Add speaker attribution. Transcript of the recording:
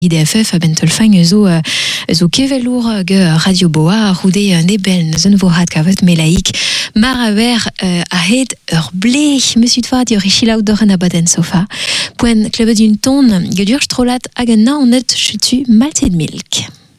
Speaker 1: IDFF bentolfang zo kevelour ge Radio Boa roude nebel zon vorhat kavet melaik mar aver ahed ble monsieur tva di richilaou d'oren abaden sofa poen klebet une ton gedur strolat hag an naonet chutu malted milk.